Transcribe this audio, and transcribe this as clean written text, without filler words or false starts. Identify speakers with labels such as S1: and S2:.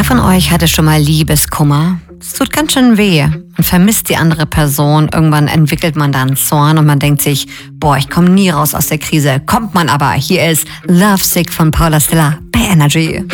S1: von euch hatte schon mal Liebeskummer? Es tut ganz schön weh. Man vermisst die andere Person. Irgendwann entwickelt man da einen Zorn und man denkt sich, boah, ich komme nie raus aus der Krise. Kommt man aber. Hier ist Lovesick von Paula Stiller bei Energy.